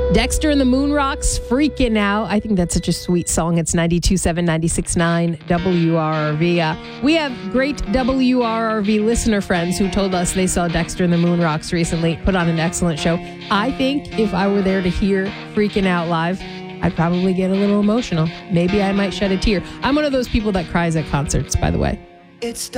Dexter and the Moonrocks, Freaking Out. I think that's such a sweet song. It's 92.7, 96.9 WRRV. We have great WRRV listener friends who told us they saw Dexter and the Moonrocks recently, put on an excellent show. I think if I were there to hear Freaking Out live, I'd probably get a little emotional. Maybe I might shed a tear. I'm one of those people that cries at concerts, by the way. It's